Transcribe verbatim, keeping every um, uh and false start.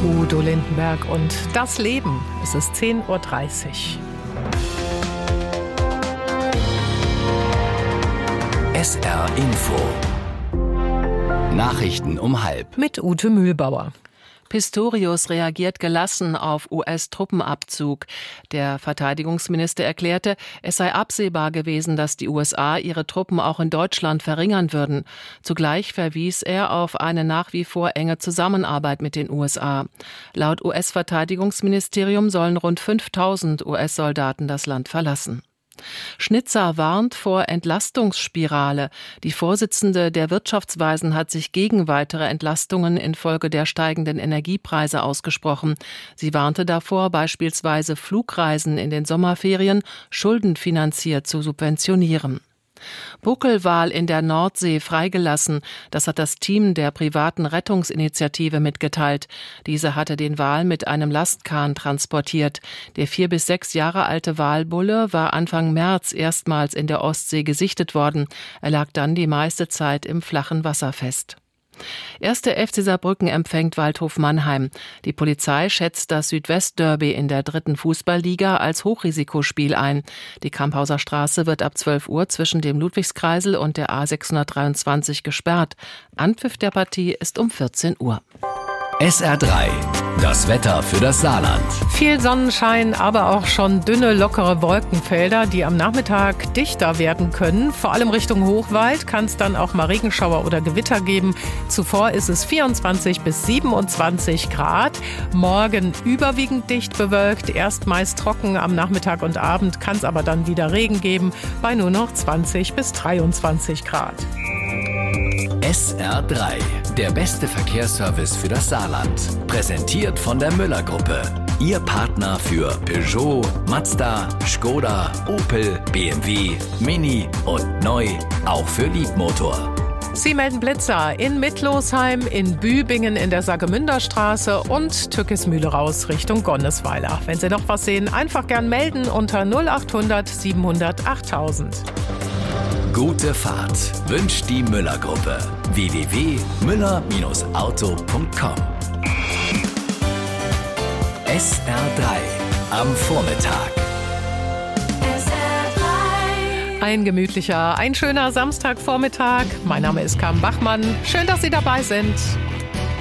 Udo Lindenberg und das Leben. Es ist zehn Uhr dreißig. S R Info. Nachrichten um halb. Mit Ute Mühlbauer. Pistorius reagiert gelassen auf U S-Truppenabzug. Der Verteidigungsminister erklärte, es sei absehbar gewesen, dass die U S A ihre Truppen auch in Deutschland verringern würden. Zugleich verwies er auf eine nach wie vor enge Zusammenarbeit mit den U S A. Laut U S-Verteidigungsministerium sollen rund fünftausend U S-Soldaten das Land verlassen. Schnitzer warnt vor Entlastungsspirale. Die Vorsitzende der Wirtschaftsweisen hat sich gegen weitere Entlastungen infolge der steigenden Energiepreise ausgesprochen. Sie warnte davor, beispielsweise Flugreisen in den Sommerferien schuldenfinanziert zu subventionieren. Buckelwal in der Nordsee freigelassen. Das hat das Team der privaten Rettungsinitiative mitgeteilt. Diese hatte den Wal mit einem Lastkahn transportiert. Der vier bis sechs Jahre alte Walbulle war Anfang März erstmals in der Ostsee gesichtet worden. Er lag dann die meiste Zeit im flachen Wasser fest. Erster F C Saarbrücken empfängt Waldhof Mannheim. Die Polizei schätzt das Südwestderby in der dritten Fußballliga als Hochrisikospiel ein. Die Kamphauser Straße wird ab zwölf Uhr zwischen dem Ludwigskreisel und der A sechshundertdreiundzwanzig gesperrt. Anpfiff der Partie ist um vierzehn Uhr. S R drei. Das Wetter für das Saarland. Viel Sonnenschein, aber auch schon dünne, lockere Wolkenfelder, die am Nachmittag dichter werden können. Vor allem Richtung Hochwald kann es dann auch mal Regenschauer oder Gewitter geben. Zuvor ist es vierundzwanzig bis siebenundzwanzig Grad. Morgen überwiegend dicht bewölkt, erst meist trocken. Am Nachmittag und Abend kann es aber dann wieder Regen geben, bei nur noch zwanzig bis dreiundzwanzig Grad. S R drei. Der beste Verkehrsservice für das Saarland. Präsentiert von der Müller-Gruppe. Ihr Partner für Peugeot, Mazda, Skoda, Opel, B M W, Mini und neu auch für Liebmotor. Sie melden Blitzer in Mittlosheim, in Bübingen in der Sagemünderstraße und Tückismühle raus Richtung Gonnesweiler. Wenn Sie noch was sehen, einfach gern melden unter null achthundert siebenhundert achttausend. Gute Fahrt wünscht die Müller-Gruppe. w w w punkt müller auto punkt com. S R drei am Vormittag. Ein gemütlicher, ein schöner Samstagvormittag. Mein Name ist Carmen Bachmann. Schön, dass Sie dabei sind.